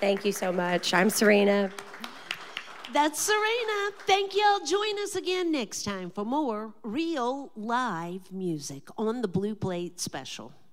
Thank you so much. I'm Serena. That's Serena. Thank y'all. Join us again next time for more real live music on the Blue Plate Special.